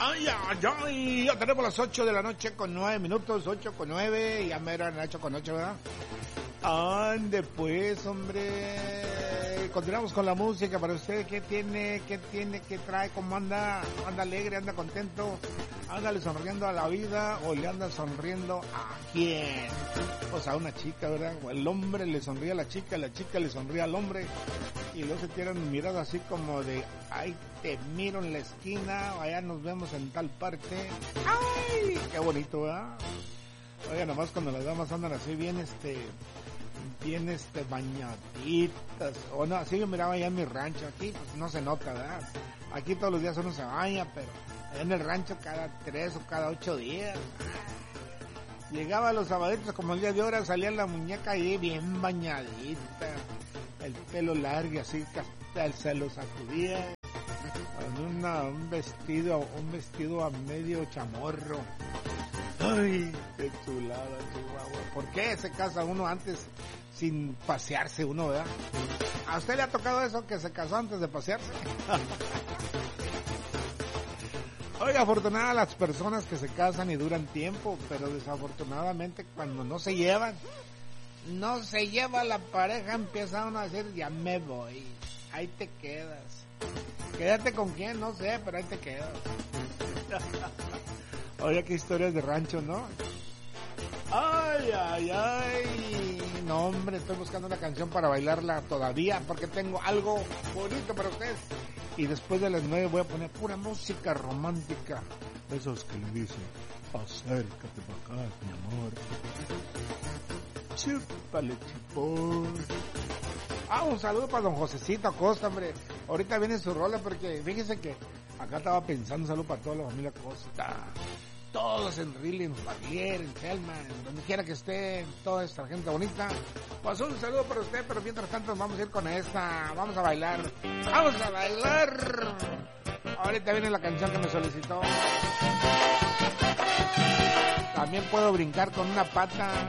Ay, ay, ay, ya tenemos las 8 de la noche con 9 minutos, 8 con 9, ya me eran 8 con 8, ¿verdad? Ande pues, hombre. Continuamos con la música para usted. ¿Qué tiene, qué trae, cómo anda? ¿Anda alegre, anda contento? ¿Ándale sonriendo a la vida o le anda sonriendo a quién? Pues a una chica, ¿verdad? O el hombre le sonríe a la chica le sonríe al hombre. Y luego se tiran miradas así como de, ay, te miro en la esquina, allá nos vemos en tal parte. ¡Ay! Qué bonito, ¿verdad? Oiga, nomás cuando las damas andan así bien bañaditas. O no, así yo miraba allá en mi rancho. Aquí pues no se nota, ¿verdad? Aquí todos los días uno se baña, pero allá en el rancho cada 3 o cada 8 días. Llegaba a los sabaditos como el día de ahora, salía la muñeca ahí bien bañadita. El pelo largo así que hasta se lo sacudía. Con un vestido a medio chamorro. Ay, qué chulada, Chihuahua. ¿Por qué se casa uno antes sin pasearse uno, verdad? ¿A usted le ha tocado eso, que se casó antes de pasearse? Oiga, afortunadas las personas que se casan y duran tiempo, pero desafortunadamente cuando no se lleva la pareja, empieza uno a decir, ya me voy, ahí te quedas. Quédate con quién, no sé, pero ahí te quedas. Oye, qué historias de rancho, ¿no? Ay, ay, ay. No, hombre, estoy buscando una canción para bailarla todavía porque tengo algo bonito para ustedes. Y después de las 9 voy a poner pura música romántica. Esos que le dicen, acércate para acá, mi amor. Chúpale, chipón. Un saludo para don Josecito Acosta, hombre. Ahorita viene su rola porque fíjese que acá estaba pensando, saludo para toda la familia Acosta. Todos en Riley, en Javier, en Selma, en donde quiera que esté, toda esta gente bonita. Pues un saludo para usted, pero mientras tanto vamos a ir con esta. Vamos a bailar. ¡Vamos a bailar! Ahorita viene la canción que me solicitó. También puedo brincar con una pata.